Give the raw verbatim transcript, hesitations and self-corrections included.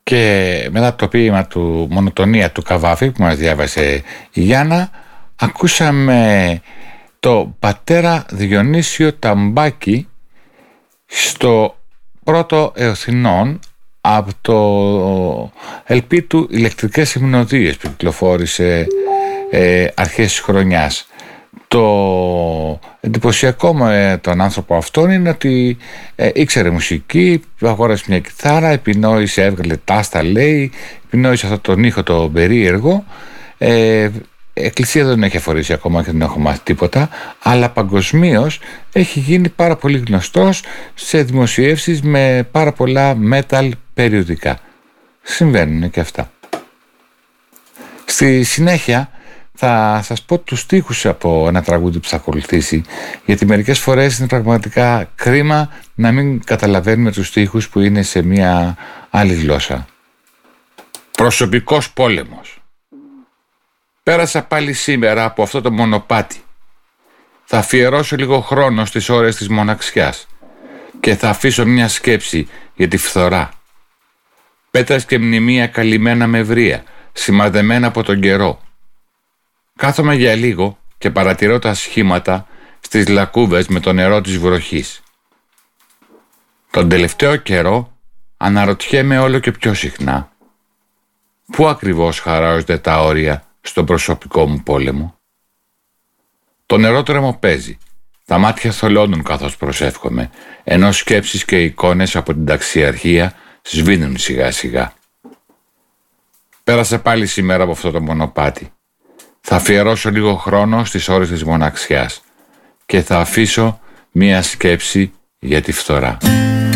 Και μετά από το ποίημα του «Μονοτονία» του Καβάφη που μας διάβασε η Γιάννα, ακούσαμε το πατέρα Διονύσιο Ταμπάκη στο πρώτο Εωθινών από το ελ πι του «Ηλεκτρικές Υμνοδίες» που κυκλοφόρησε ε, αρχές της χρονιάς. Το εντυπωσιακό με τον άνθρωπο αυτόν είναι ότι ε, ήξερε μουσική, αγόρασε μια κιθάρα, επινόησε, έβγαλε τάστα λέει, επινόησε αυτό τον ήχο το περίεργο. ε, Εκκλησία δεν έχει αφορήσει ακόμα και δεν έχω μάθει τίποτα, αλλά παγκοσμίως έχει γίνει πάρα πολύ γνωστός σε δημοσιεύσεις με πάρα πολλά metal περιοδικά. Συμβαίνουν και αυτά. Στη συνέχεια θα σας πω τους στίχους από ένα τραγούδι που θα ακολουθήσει, γιατί μερικές φορές είναι πραγματικά κρίμα να μην καταλαβαίνουμε τους στίχους που είναι σε μια άλλη γλώσσα. Προσωπικός πόλεμος. Πέρασα πάλι σήμερα από αυτό το μονοπάτι. Θα αφιερώσω λίγο χρόνο στις ώρες της μοναξιάς και θα αφήσω μια σκέψη για τη φθορά. Πέτρες και μνημεία καλυμμένα με βρία, σημαδεμένα από τον καιρό. Κάθομαι για λίγο και παρατηρώ τα σχήματα στις λακκούβες με το νερό της βροχής. Τον τελευταίο καιρό αναρωτιέμαι όλο και πιο συχνά πού ακριβώς χαράζονται τα όρια στον προσωπικό μου πόλεμο. Το νερό τρεμοπαίζει, τα μάτια θολώνουν καθώς προσεύχομαι, ενώ σκέψεις και εικόνες από την ταξιαρχία σβήνουν σιγά σιγά. Πέρασα πάλι σήμερα από αυτό το μονοπάτι. Θα αφιερώσω λίγο χρόνο στις ώρες της μοναξιάς και θα αφήσω μία σκέψη για τη φθορά.